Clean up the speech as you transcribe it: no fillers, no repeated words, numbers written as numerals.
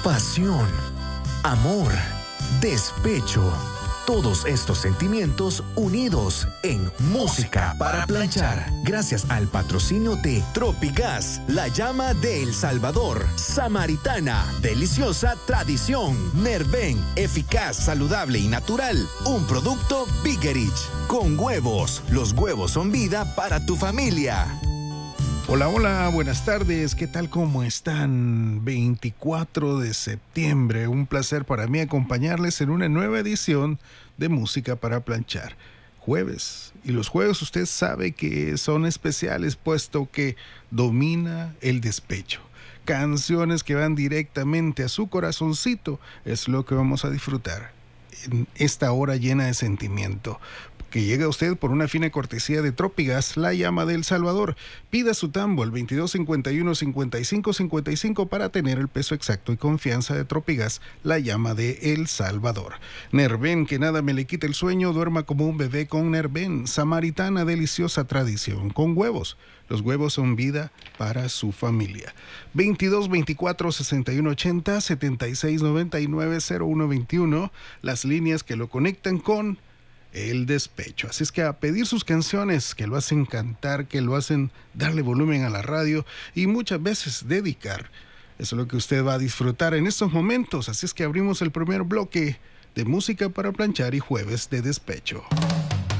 pasión, amor, despecho. Todos estos sentimientos unidos en Música para Planchar. Gracias al patrocinio de Tropigas, la llama de El Salvador. Samaritana, deliciosa tradición. Nerven, eficaz, saludable y natural. Un producto Biggerich. Con huevos. Los huevos son vida para tu familia. Hola, hola, buenas tardes, ¿qué tal? ¿Cómo están? 24 de septiembre, un placer para mí acompañarles en una nueva edición de Música para Planchar. Jueves, y los jueves usted sabe que son especiales puesto que domina el despecho. Canciones que van directamente a su corazoncito es lo que vamos a disfrutar en esta hora llena de sentimiento, que llega a usted por una fina cortesía de Tropigas, la llama de El Salvador. Pida su tambo al 2251-5555 para tener el peso exacto y confianza de Tropigas, la llama de El Salvador. Nerven, que nada me le quite el sueño, duerma como un bebé con Nerven. Samaritana, deliciosa tradición, con huevos. Los huevos son vida para su familia. 22 24 61 80 76 99 01 21, las líneas que lo conectan con el despecho. Así es que a pedir sus canciones que lo hacen cantar, que lo hacen darle volumen a la radio y muchas veces dedicar. Eso es lo que usted va a disfrutar en estos momentos. Así es que abrimos el primer bloque de Música para Planchar y Jueves de Despecho.